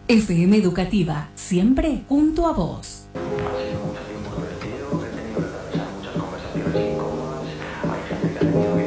FM Educativa, siempre junto a vos. Ha sido mucho tiempo divertido, he tenido que atravesar muchas conversaciones incómodas, hay gente que ha tenido